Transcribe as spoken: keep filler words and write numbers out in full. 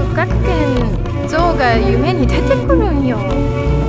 六角形像が夢に出てくるんよ。